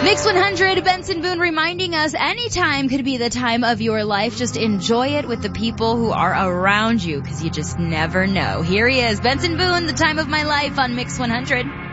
Mix 100, Benson Boone reminding us anytime could be the time of your life. Just enjoy it with the people who are around you because you just never know. Here he is, Benson Boone, the time of my life on Mix 100.